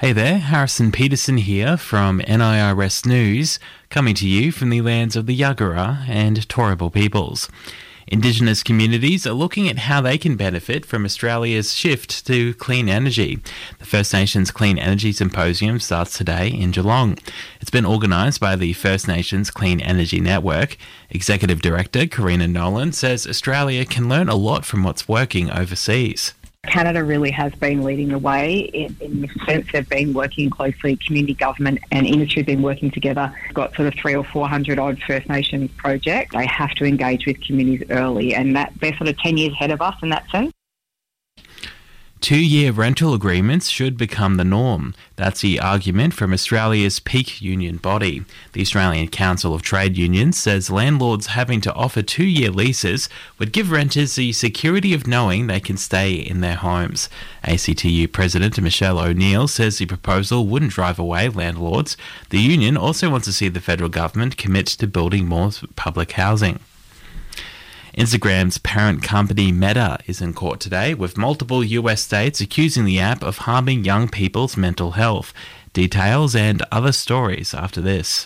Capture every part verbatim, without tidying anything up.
Hey there, Harrison Peterson here from N I R S News, coming to you from the lands of the Yagara and Turrbal peoples. Indigenous communities are looking at how they can benefit from Australia's shift to clean energy. The First Nations Clean Energy Symposium starts today in Geelong. It's been organised by the First Nations Clean Energy Network. Executive Director Karina Nolan says Australia can learn a lot from what's working overseas. Canada really has been leading the way in, in this sense. They've been working closely, community government and industry have been working together. Got sort of three or four hundred odd First Nations projects. They have to engage with communities early, and that they're sort of ten years ahead of us in that sense. Two-year rental agreements should become the norm. That's the argument from Australia's peak union body. The Australian Council of Trade Unions says landlords having to offer two-year leases would give renters the security of knowing they can stay in their homes. A C T U President Michelle O'Neill says the proposal wouldn't drive away landlords. The union also wants to see the federal government commit to building more public housing. Instagram's parent company Meta is in court today, with multiple U S states accusing the app of harming young people's mental health. Details and other stories after this.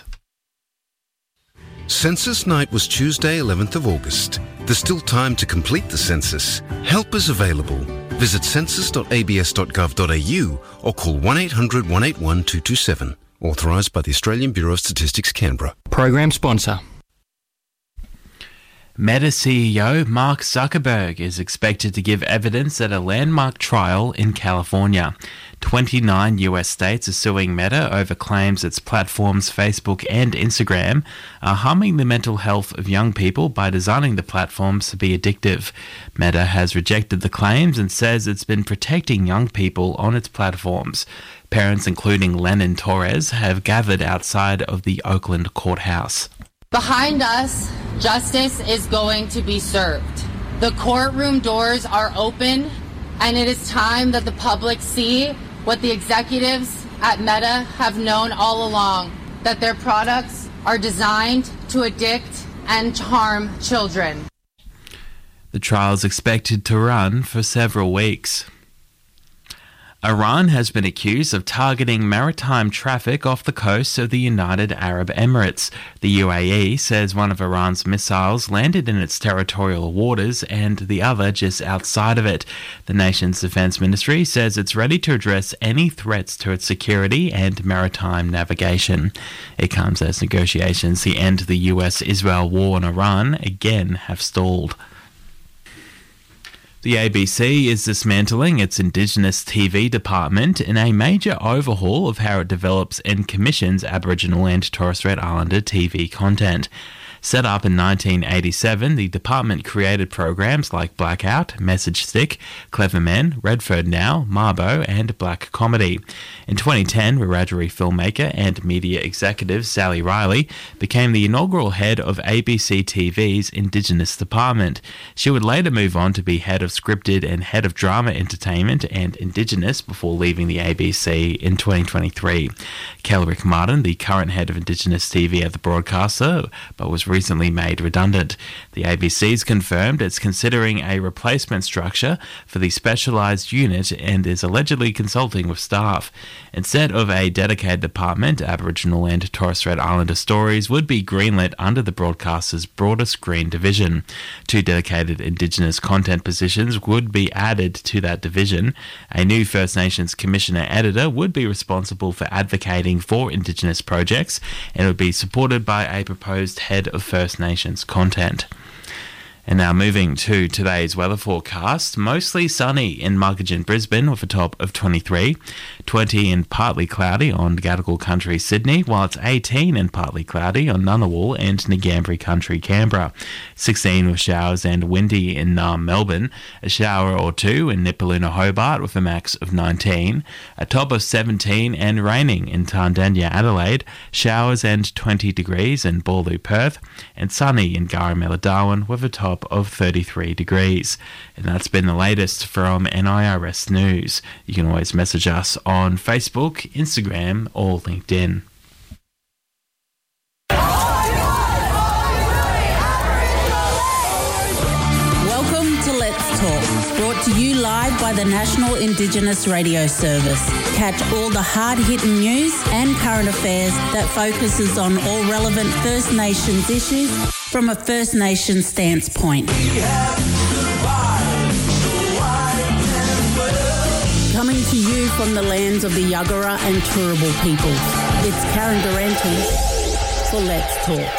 Census night was Tuesday, eleventh of August. There's still time to complete the census. Help is available. Visit census dot a b s dot gov dot a u or call one eight hundred one eight one two two seven. Authorised by the Australian Bureau of Statistics, Canberra. Program sponsor. Meta C E O Mark Zuckerberg is expected to give evidence at a landmark trial in California. twenty-nine U S states are suing Meta over claims its platforms Facebook and Instagram are harming the mental health of young people by designing the platforms to be addictive. Meta has rejected the claims and says it's been protecting young people on its platforms. Parents, including Lennon Torres, have gathered outside of the Oakland courthouse. Behind us, justice is going to be served. The courtroom doors are open, and it is time that the public see what the executives at Meta have known all along, that their products are designed to addict and harm children. The trial is expected to run for several weeks. Iran has been accused of targeting maritime traffic off the coast of the United Arab Emirates. The U A E says one of Iran's missiles landed in its territorial waters and the other just outside of it. The nation's defense ministry says it's ready to address any threats to its security and maritime navigation. It comes as negotiations to end the U S-Israel war on Iran again have stalled. The A B C is dismantling its Indigenous T V department in a major overhaul of how it develops and commissions Aboriginal and Torres Strait Islander T V content. Set up in nineteen eighty-seven, the department created programs like Blackout, Message Stick, Clever Men, Redford Now, Marbo, and Black Comedy. In twenty ten, Wiradjuri filmmaker and media executive Sally Riley became the inaugural head of A B C T V's Indigenous department. She would later move on to be head of scripted and head of drama entertainment and Indigenous before leaving the A B C in twenty twenty-three. Kelrick Martin, the current head of Indigenous T V at the broadcaster, but was recently made redundant. The A B C's confirmed it's considering a replacement structure for the specialised unit and is allegedly consulting with staff. Instead of a dedicated department, Aboriginal and Torres Strait Islander stories would be greenlit under the broadcaster's broader screen division. Two dedicated Indigenous content positions would be added to that division. A new First Nations Commissioner Editor would be responsible for advocating for Indigenous projects and would be supported by a proposed head of First Nations content. And now moving to today's weather forecast. Mostly sunny in Margagin, Brisbane with a top of twenty-three. twenty and partly cloudy on Gadigal Country, Sydney, while it's eighteen and partly cloudy on Ngunnawal and Ngambri Country, Canberra. sixteen with showers and windy in Naarm, Melbourne. A shower or two in Nipaluna, Hobart with a max of nineteen. A top of seventeen and raining in Tandanya, Adelaide. Showers and twenty degrees in Boorloo, Perth. And sunny in Garamela, Darwin with a top of thirty-three degrees. And that's been the latest from N I R S News. You can always message us on Facebook, Instagram or LinkedIn. Welcome to Let's Talk, brought to you live by the National Indigenous Radio Service. Catch all the hard-hitting news and current affairs that focuses on all relevant First Nations issues from a First Nations stance point. Coming to you from the lands of the Yuggera and Turrbal peoples, it's Karen Durante for Let's Talk.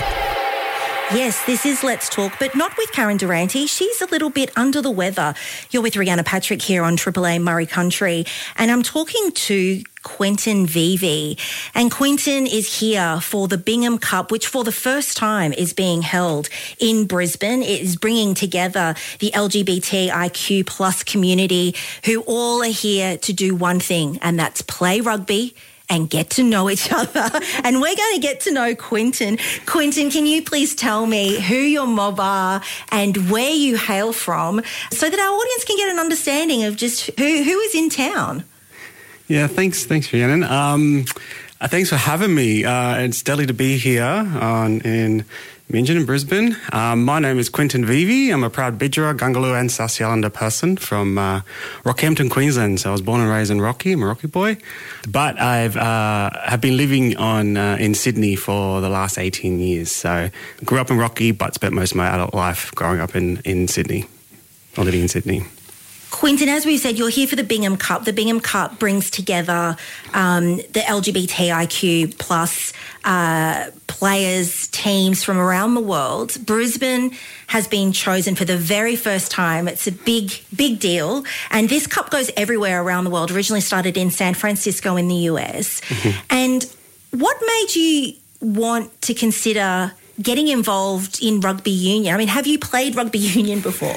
Yes, this is Let's Talk, but not with Karen Durante. She's a little bit under the weather. You're with Rihanna Patrick here on Triple A Murray Country, and I'm talking to Quentin Vevey. And Quentin is here for the Bingham Cup, which for the first time is being held in Brisbane. It is bringing together the L G B T I Q plus community who all are here to do one thing, and that's play rugby and get to know each other. And we're going to get to know Quentin. Quentin, can you please tell me who your mob are and where you hail from so that our audience can get an understanding of just who, who is in town? Yeah, thanks, thanks, Rhiannon. Um, uh, thanks for having me. Uh, it's deadly to be here on, in Meanjin in Brisbane. Um, my name is Quentin Vevey. I'm a proud Bidjara, Gungaloo and South Sea Islander person from uh, Rockhampton, Queensland. So I was born and raised in Rocky. I'm a Rocky boy. But I've uh, have been living on uh, in Sydney for the last eighteen years. So grew up in Rocky, but spent most of my adult life growing up in, in Sydney, or living in Sydney. Quentin, as we said, you're here for the Bingham Cup. The Bingham Cup brings together um, the L G B T I Q plus uh, players, teams from around the world. Brisbane has been chosen for the very first time. It's a big, big deal. And this cup goes everywhere around the world. Originally started in San Francisco in the U S. Mm-hmm. And what made you want to consider getting involved in rugby union? I mean, have you played rugby union before?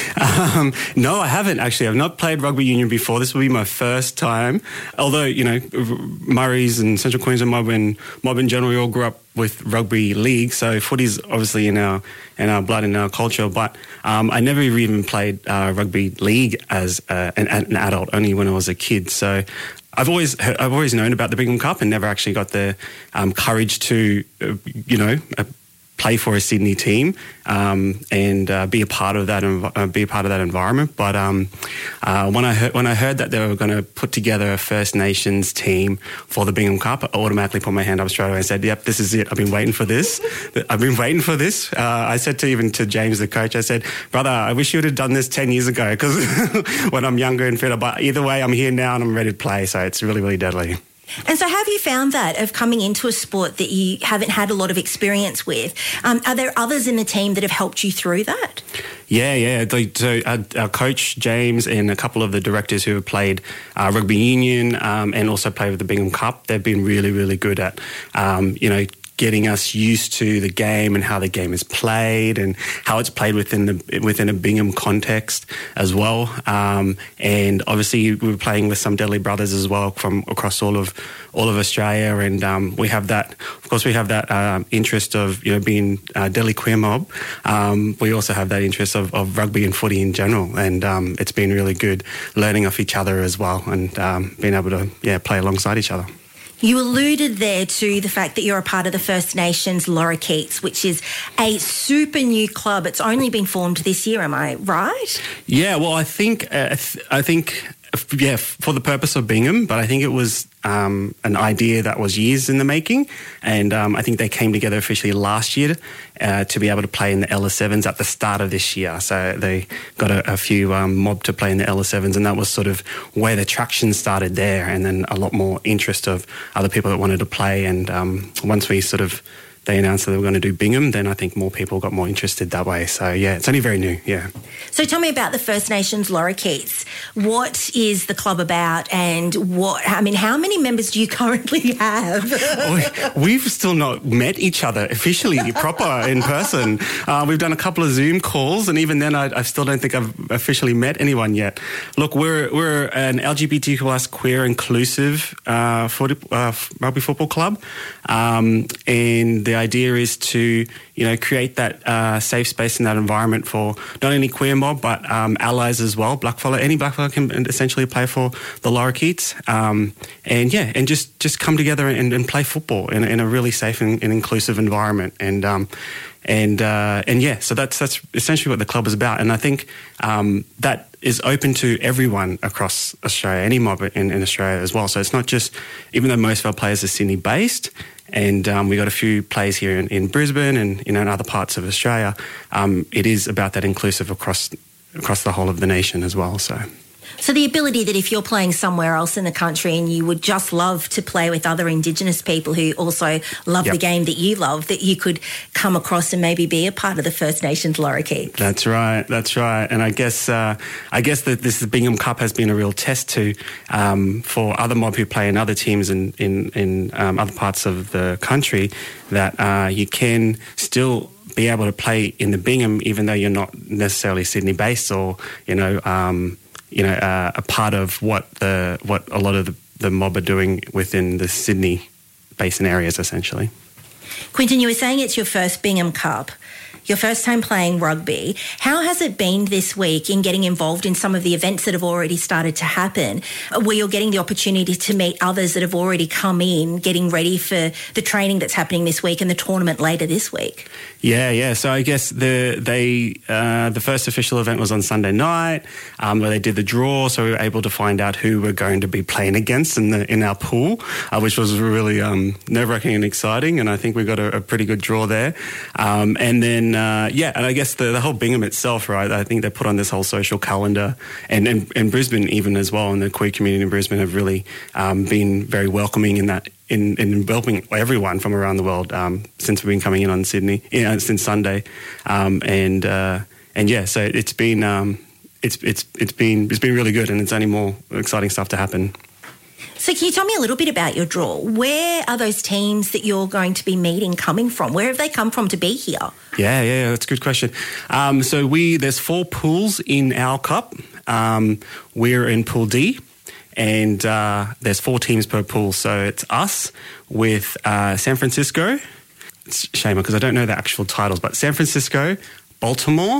Um, no, I haven't actually. I've not played rugby union before. This will be my first time. Although, you know, Murray's and Central Queensland mob and mob in general, we all grew up with rugby league. So footy's obviously in our in our blood, in our culture. But um, I never even played uh, rugby league as uh, an, an adult, only when I was a kid. So I've always I've always known about the Bingham Cup and never actually got the um, courage to, uh, you know, uh, play for a Sydney team um, and uh, be a part of that env- uh, be a part of that environment. But um, uh, when I heard when I heard that they were going to put together a First Nations team for the Bingham Cup, I automatically put my hand up straight away and said, "Yep, this is it. I've been waiting for this. I've been waiting for this." Uh, I said to even to James, the coach, I said, "Brother, I wish you would have done this ten years ago because when I'm younger and fitter. But either way, I'm here now and I'm ready to play. So it's really, really deadly." And so have you found that of coming into a sport that you haven't had a lot of experience with? Um, are there others in the team that have helped you through that? Yeah, yeah. So our, our coach, James, and a couple of the directors who have played uh, rugby union um, and also played with the Bingham Cup, they've been really, really good at, um, you know, getting us used to the game and how the game is played and how it's played within the within a Bingham context as well. Um, and obviously, we were playing with some Deadly Brothers as well from across all of all of Australia. And um, we have that, of course, we have that um, interest of you know being uh, Deadly Queer Mob. Um, we also have that interest of, of rugby and footy in general, and um, it's been really good learning off each other as well and um, being able to yeah play alongside each other. You alluded there to the fact that you're a part of the First Nations Lorikeets, which is a super new club. It's only been formed this year, am I right? Yeah, well, I think, uh, I think, yeah, for the purpose of Bingham, but I think it was um, an idea that was years in the making, and um, I think they came together officially last year uh, to be able to play in the L S sevens at the start of this year. So they got a, a few um, mob to play in the L S sevens, and that was sort of where the traction started there, and then a lot more interest of other people that wanted to play. And um, once we sort of they announced that they were going to do Bingham, then I think more people got more interested that way. So, yeah, it's only very new, yeah. So tell me about the First Nations Lorikeets. What is the club about and what, I mean, how many members do you currently have? We've still not met each other officially, proper, in person. Uh, we've done a couple of Zoom calls, and even then I, I still don't think I've officially met anyone yet. Look, we're we're an L G B T Q plus queer inclusive uh, footy, uh, rugby football club, um, and the idea is to, you know, create that uh, safe space in that environment for not only queer mob but um, allies as well. Blackfellow, any blackfellow can essentially play for the Lorikeets, um, and yeah, and just, just come together and, and play football in, in a really safe and, and inclusive environment. And um, And uh, and yeah, so that's that's essentially what the club is about. And I think um, that is open to everyone across Australia, any mob in, in Australia as well. So it's not just, even though most of our players are Sydney based, and um, we got a few players here in, in Brisbane and you know in other parts of Australia, um, it is about that inclusive across across the whole of the nation as well. So. So the ability that if you're playing somewhere else in the country and you would just love to play with other Indigenous people who also love yep. the game that you love, that you could come across and maybe be a part of the First Nations lorikeets. That's right, that's right. And I guess uh, I guess that this Bingham Cup has been a real test to um, for other mob who play in other teams in in, in um, other parts of the country, that uh, you can still be able to play in the Bingham even though you're not necessarily Sydney based or you know. Um, you know, uh, a part of what the what a lot of the, the mob are doing within the Sydney basin areas, essentially. Quinton, you were saying it's your first Bingham Cup, your first time playing rugby. How has it been this week in getting involved in some of the events that have already started to happen, where you're getting the opportunity to meet others that have already come in, getting ready for the training that's happening this week and the tournament later this week? Yeah, yeah. So I guess the they uh, the first official event was on Sunday night, um, where they did the draw. So we were able to find out who we're going to be playing against in the in our pool, uh, which was really um, nerve-wracking and exciting. And I think we got a, a pretty good draw there. Um, and then uh, yeah, and I guess the, the whole Bingham itself, right? I think they put on this whole social calendar, and and, and Brisbane even as well, and the queer community in Brisbane have really um, been very welcoming in that. In, in welcoming everyone from around the world um, since we've been coming in on Sydney, you know, since Sunday, um, and uh, and yeah, so it's been um, it's it's it's been it's been really good, and it's only more exciting stuff to happen. So can you tell me a little bit about your draw? Where are those teams that you're going to be meeting coming from? Where have they come from to be here? Yeah, yeah, that's a good question. Um, so we there's four pools in our cup. Um, we're in Pool D. And uh, there's four teams per pool. So it's us with uh, San Francisco. It's a shame because I don't know the actual titles, but San Francisco, Baltimore,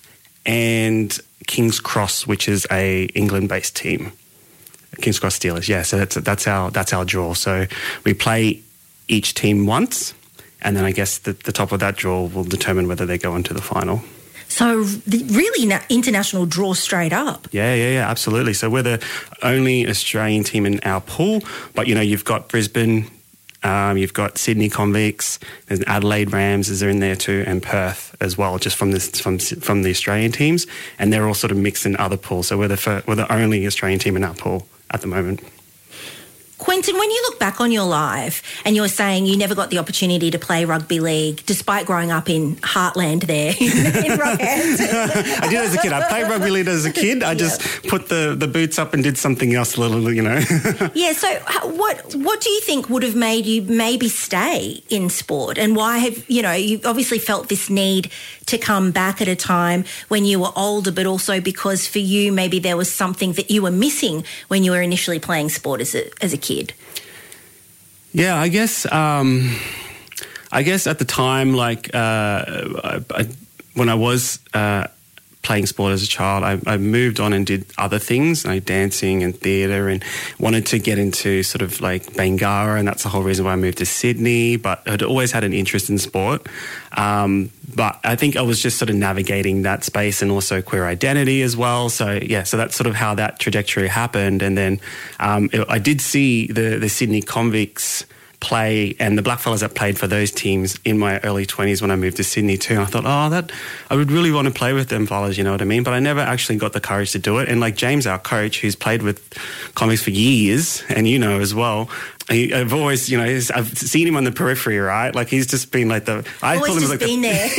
and King's Cross, which is a England-based team. King's Cross Steelers, yeah. So that's that's our that's our draw. So we play each team once, and then I guess the, the top of that draw will determine whether they go into the final. So the really na- international draw straight up. Yeah, yeah, yeah, absolutely. So we're the only Australian team in our pool, but, you know, you've got Brisbane, um, you've got Sydney Convicts, there's Adelaide Rams is in there too, and Perth as well, just from this from from the Australian teams, and they're all sort of mixed in other pools. So we're the fir- we're the only Australian team in our pool at the moment. Quinton, when you look back on your life and you're saying you never got the opportunity to play rugby league despite growing up in Heartland there in Rockhampton. I did as a kid. I played rugby league as a kid. I just yeah. put the, the boots up and did something else a little, you know. Yeah, so what what do you think would have made you maybe stay in sport, and why have, you know, you obviously felt this need to come back at a time when you were older, but also because for you maybe there was something that you were missing when you were initially playing sport as a as a kid? Yeah, I guess um, I guess at the time, like uh, I, I, when I was uh, playing sport as a child, I, I moved on and did other things, like dancing and theatre, and wanted to get into sort of like Bangarra, and that's the whole reason why I moved to Sydney. But I'd always had an interest in sport. Um, but I think I was just sort of navigating that space and also queer identity as well. So, yeah, so that's sort of how that trajectory happened. And then um, it, I did see the, the Sydney Convicts play and the blackfellas that played for those teams in my early twenties when I moved to Sydney too. And I thought, oh, that I would really want to play with them fellas, you know what I mean? But I never actually got the courage to do it. And like James, our coach, who's played with Convicts for years, and you know as well, He, I've always, you know, I've seen him on the periphery, right? Like he's just been like the. I always call him just like been the, there.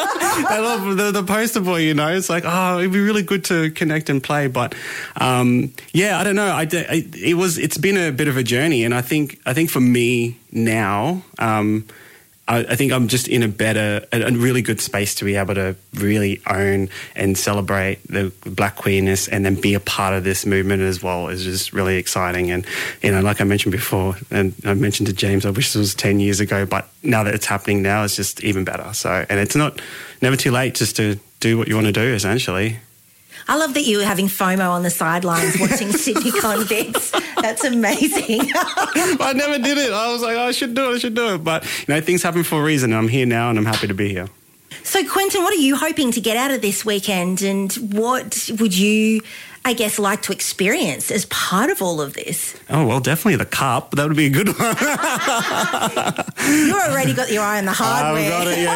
I love the, the poster boy, you know. It's like, oh, it'd be really good to connect and play, but um, yeah, I don't know. I, I it was it's been a bit of a journey, and I think I think for me now. Um, I, I think I'm just in a better, a, a really good space to be able to really own and celebrate the black queerness, and then be a part of this movement as well is just really exciting. And, you know, like I mentioned before, and I mentioned to James, I wish it was ten years ago, but now that it's happening now, it's just even better. So, and it's not, never too late just to do what you want to do, essentially. I love that you were having FOMO on the sidelines watching Sydney Convicts. That's amazing. I never did it. I was like, oh, I should do it, I should do it. But, you know, things happen for a reason. I'm here now and I'm happy to be here. So, Quentin, what are you hoping to get out of this weekend, and what would you, I guess, like to experience as part of all of this? Oh, well, definitely the cup. That would be a good one. You've already got your eye on the hardware. I've got it,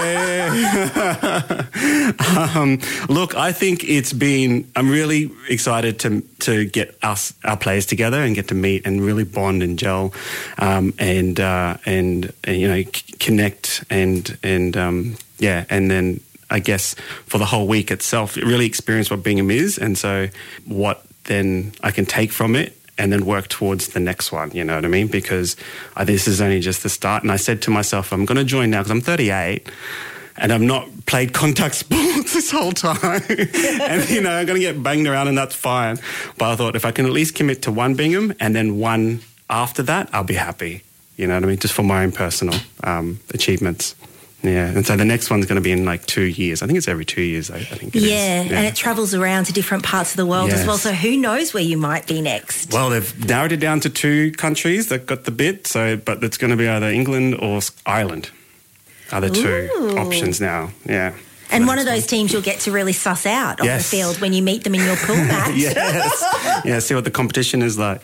yeah, yeah, yeah. um, look, I think it's been, I'm really excited to to get us, our players together and get to meet and really bond and gel um, and, uh, and, and, you know, c- connect and, and um, yeah, and then I guess for the whole week itself, really experience what Bingham is, and so what then I can take from it and then work towards the next one, you know what I mean? Because uh, this is only just the start. And I said to myself, I'm going to join now because I'm thirty-eight and I've not played contact sports this whole time. And, you know, I'm going to get banged around and that's fine. But I thought if I can at least commit to one Bingham and then one after that, I'll be happy, you know what I mean? Just for my own personal um, achievements. Yeah, and so the next one's going to be in like two years. I think it's every two years, I, I think it yeah, is. Yeah, and it travels around to different parts of the world yes. as well. So who knows where you might be next? Well, they've narrowed it down to two countries that got the bit, so but it's going to be either England or Ireland are the two Ooh. options now. Yeah. And one of those teams you'll get to really suss out on Yes. the field when you meet them in your pool match. Yes. Yeah, see what the competition is like.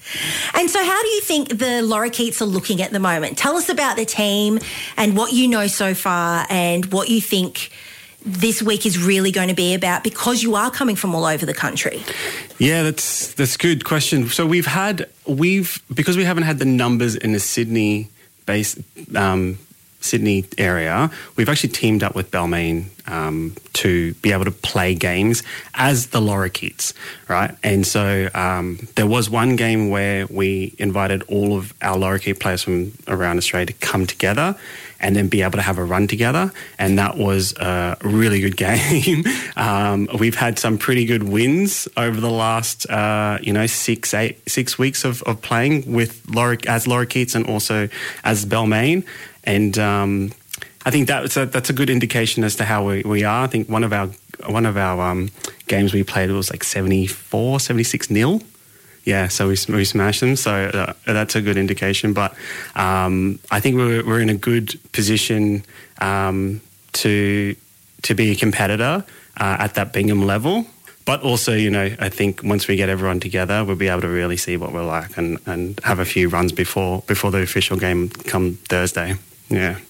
And so how do you think the Lorikeets are looking at the moment? Tell us about the team and what you know so far and what you think this week is really going to be about, because you are coming from all over the country. Yeah, that's that's a good question. So we've had, we've, because we haven't had the numbers in the Sydney base, um, Sydney area, we've actually teamed up with Balmain um, to be able to play games as the Lorikeets, right? And so um, there was one game where we invited all of our Lorikeet players from around Australia to come together and then be able to have a run together, and that was a really good game. um, we've had some pretty good wins over the last, uh, you know, six, eight, six weeks of, of playing with Lorik, as Lorikeets and also as Balmain. And um, I think that's a, that's a good indication as to how we, we are. I think one of our one of our um, games we played was like seventy-four, seventy-six nil. Yeah, so we, we smashed them. So uh, that's a good indication. But um, I think we're we're in a good position um, to to be a competitor uh, at that Bingham level. But also, you know, I think once we get everyone together, we'll be able to really see what we're like and, and have a few runs before before the official game come Thursday. Yeah.